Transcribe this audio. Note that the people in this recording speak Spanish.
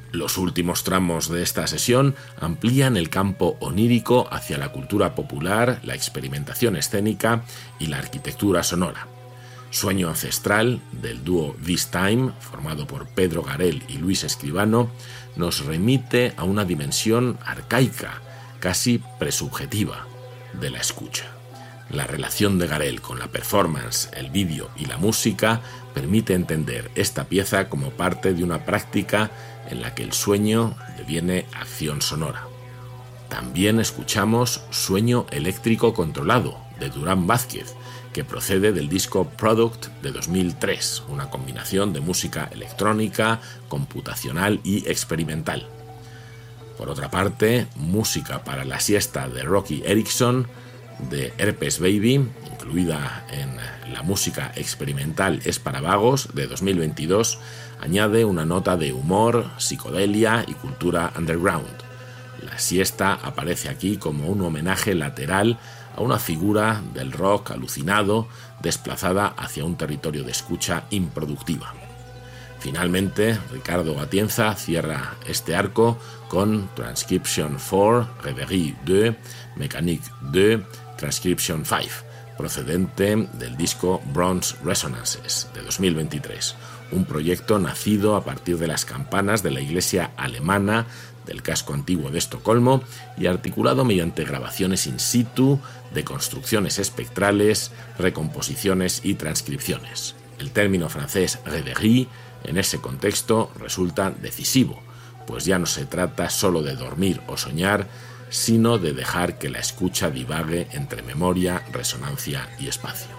Los últimos tramos de esta sesión amplían el campo onírico hacia la cultura popular, la experimentación escénica y la arquitectura sonora. Sueño ancestral, del dúo This Time, formado por Pedro Garel y Luis Escribano, nos remite a una dimensión arcaica, casi presubjetiva, de la escucha. La relación de Garel con la performance, el vídeo y la música permite entender esta pieza como parte de una práctica en la que el sueño deviene acción sonora. También escuchamos Sueño eléctrico controlado, de Durán Vázquez, que procede del disco Product de 2003, una combinación de música electrónica, computacional y experimental. Por otra parte, música para la siesta de Roky Erickson, de Herpes Baby, incluida en la música experimental Es para vagos de 2022, añade una nota de humor, psicodelia y cultura underground. La siesta aparece aquí como un homenaje lateral a una figura del rock alucinado desplazada hacia un territorio de escucha improductiva. Finalmente, Ricardo Atienza cierra este arco con Transcription 4, Reverie 2, Mécanique 2, Transcription 5, procedente del disco Bronze Resonances de 2023, un proyecto nacido a partir de las campanas de la iglesia alemana del casco antiguo de Estocolmo y articulado mediante grabaciones in situ de construcciones espectrales, recomposiciones y transcripciones. El término francés reverie en ese contexto resulta decisivo, pues ya no se trata solo de dormir o soñar, sino de dejar que la escucha divague entre memoria, resonancia y espacio.